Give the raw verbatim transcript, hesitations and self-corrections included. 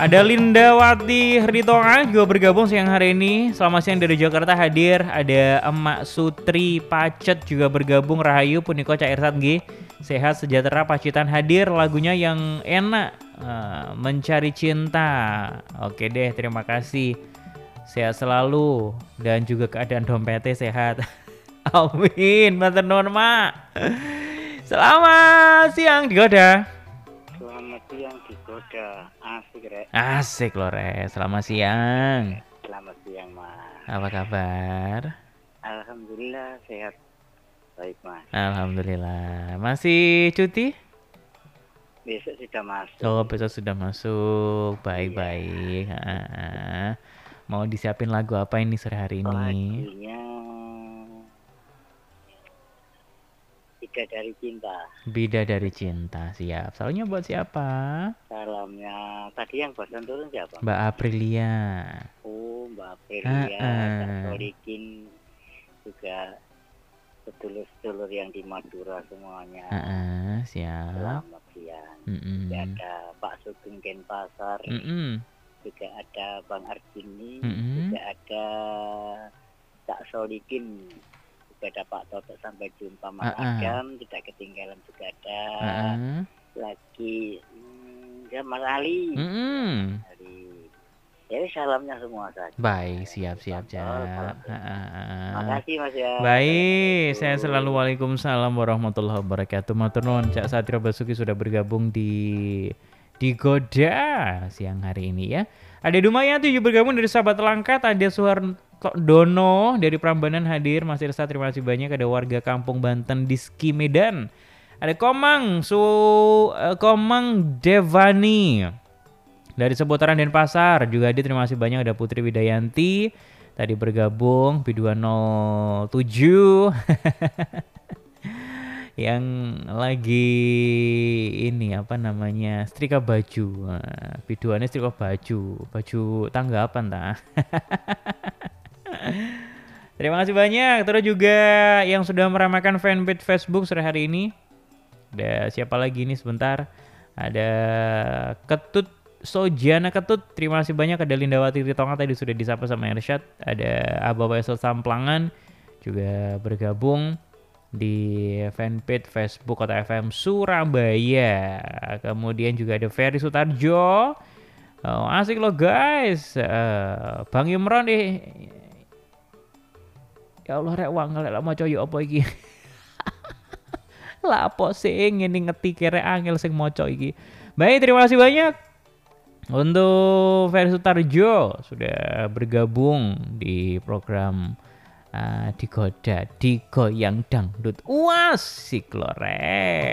Ada Lindawati Heritonga juga bergabung siang hari ini. Selamat siang dari Jakarta hadir. Ada Emak Sutri Pacet juga bergabung. Rahayu Puniko Cairsat G. Sehat sejahtera Pacitan hadir. Lagunya yang enak, uh, Mencari Cinta. Oke deh, terima kasih. Sehat selalu dan juga keadaan dompetnya sehat. Amin. Matur nuwun, Mak. Selamat siang Digoda. Selamat siang Digoda. Asik Rek. Asik loh Re. Selamat siang. Selamat siang Mas. Apa kabar? Alhamdulillah sehat. Baik Mas. Alhamdulillah. Masih cuti? Besok sudah masuk. Oh besok sudah masuk. Baik-baik. Iya. Mau disiapin lagu apa ini sore hari ini? Lagunya Bidadari Cinta. Bidadari Cinta. Siap. Salamnya buat siapa? Salamnya tadi yang barusan turun siapa? Mbak Aprilia. Oh Mbak Aprilia. Kak Solikin juga sedulur-sedulur yang di Madura semuanya. Uh-uh, siap. Selamat siang. Mm-mm. Juga ada Pak Sugeng Denpasar. Mm-mm. Juga ada Bang Arjini. Mm-mm. Juga ada Kak Solikin. Juga ada Pak Toto. Sampai jumpa Mas Uh-uh. Adam. Tidak ketinggalan juga ada Uh-uh. lagi hmm, ya Mas Ali. Mm-mm. Ali. Jadi salamnya semua saja. Baik, siap-siap Betul, Cak. Makasih Mas ya. Baik, saya selalu waalaikumsalam warahmatullahi wabarakatuh. Matur nuwun Cak Satrio Basuki sudah bergabung di Digoda siang hari ini ya. Ada Dumayati juga bergabung dari Sahabat Langkat, ada Suhardono dari Prambanan hadir. Mas Irsa terima kasih banyak. Ada warga Kampung Banten Diski Medan. Ada Komang Su uh, Komang Devani dari seputaran Denpasar juga ada, terima kasih banyak. Ada Putri Widayanti tadi bergabung B dua nol tujuh yang lagi ini apa namanya setrika baju. Nah, B dua nya setrika baju, baju tanggapan tah. Terima kasih banyak. Terus juga yang sudah meramaikan fanpage Facebook sore hari ini. Ada siapa lagi nih sebentar? Ada Ketut Sojana Ketut, terima kasih banyak. Ada Lindawati Ritonga tadi sudah disapa sama Ersyad. Ada Abah Wesel Samplangan juga bergabung di fanpage Facebook Kota F M Surabaya. Kemudian juga ada Ferry Sutarjo. Oh, asik loh guys. Uh, Bang Imron nih. Ya Allah rek wangel lek maca yo apa iki. Lah apa sing ngene ngetik kere angel sing maca iki. Baik, terima kasih banyak. Untuk Ferry Sutarjo sudah bergabung di program uh, Digoda, Digoyang Dangdut. Asik loh Rek.